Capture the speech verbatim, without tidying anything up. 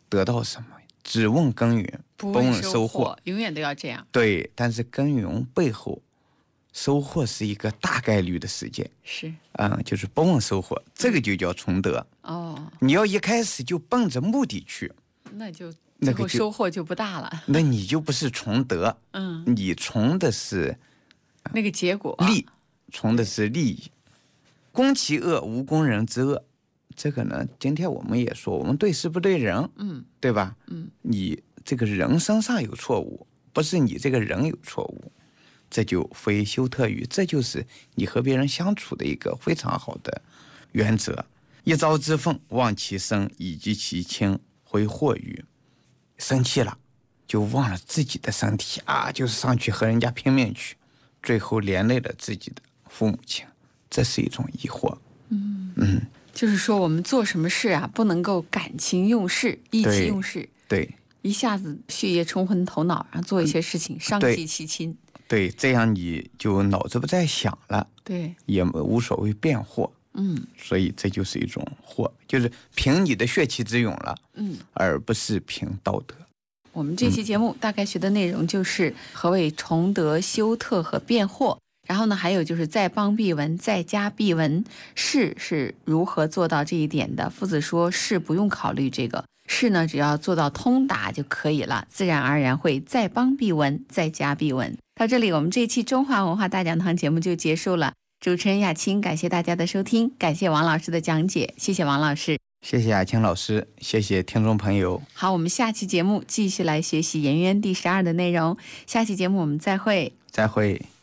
得到什么，只问耕耘不问收获， 永远都要这样。 对，但是耕耘背后收获是一个大概率的事件， 是， 嗯，就是不问收获，这个就叫崇德。 哦， 你要一开始就奔着目的去， 那就最后收获就不大了。 那你就不是崇德， 嗯， 你崇的是那个结果， 利，崇的是利益。攻其恶，无攻人之恶。这个呢，今天我们也说，我们对事不对人， 嗯， 对吧？ 嗯， 你这个人身上有错误，不是你这个人有错误。这就非修特于，这就是你和别人相处的一个非常好的原则。一朝之愤，忘其身，以及其亲，挥霍于。生气了，就忘了自己的身体啊，就是上去和人家拼命去，最后连累了自己的父母亲，这是一种疑惑。 嗯嗯，就是说我们做什么事啊，不能够感情用事，意气用事， 对， 一下子血液冲昏头脑，然后做一些事情，伤及其亲。 对，这样你就脑子不再想了， 对， 也无所谓辩惑， 嗯， 所以这就是一种惑，就是凭你的血气之勇了， 嗯， 而不是凭道德。 我们这期节目大概学的内容就是何谓崇德、修特和辩惑，然后呢，还有就是在邦必闻，在家必闻，士是如何做到这一点的？夫子说士不用考虑这个。是呢，只要做到通达就可以了，自然而然会在邦必闻，在家必闻。到这里，我们这一期中华文化大讲堂节目就结束了。主持人雅青，感谢大家的收听，感谢王老师的讲解，谢谢王老师， 谢谢雅青老师，谢谢听众朋友。 好，我们下期节目继续来学习颜渊第十二的内容，下期节目我们再会， 再会。